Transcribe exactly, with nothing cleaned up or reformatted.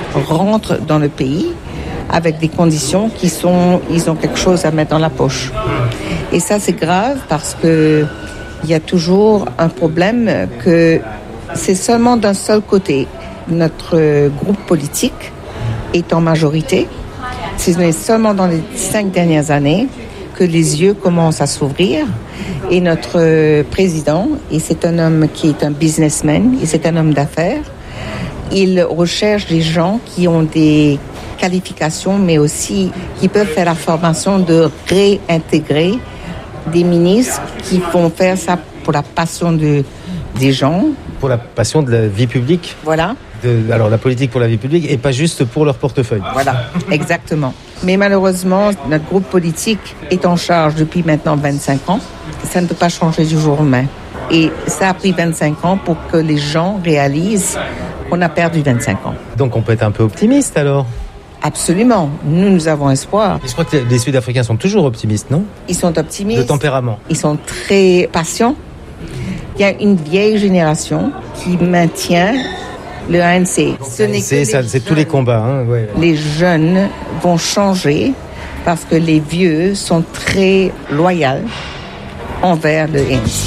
rentrent dans le pays avec des conditions qui sont, ils ont quelque chose à mettre dans la poche. Et ça, c'est grave parce que il y a toujours un problème que c'est seulement d'un seul côté. Notre groupe politique est en majorité. C'est seulement dans les cinq dernières années que les yeux commencent à s'ouvrir. Et notre président, et c'est un homme qui est un businessman, et c'est un homme d'affaires, il recherche des gens qui ont des qualifications, mais aussi qui peuvent faire la formation de réintégrer des ministres qui vont faire ça pour la passion de, des gens. Pour la passion de la vie publique. Voilà. De, alors la politique pour la vie publique et pas juste pour leur portefeuille. Voilà, exactement. Mais malheureusement, notre groupe politique est en charge depuis maintenant vingt-cinq ans. Ça ne peut pas changer du jour au lendemain. Et ça a pris vingt-cinq ans pour que les gens réalisent qu'on a perdu vingt-cinq ans. Donc on peut être un peu optimiste alors? Absolument. Nous, nous avons espoir. Et je crois que les Sud-Africains sont toujours optimistes, non? Ils sont optimistes. De tempérament. Ils sont très patients. Il y a une vieille génération qui maintient le A N C. Ce n'est c'est ça, c'est tous les combats. Hein, ouais. Les jeunes vont changer parce que les vieux sont très loyaux envers le A N C.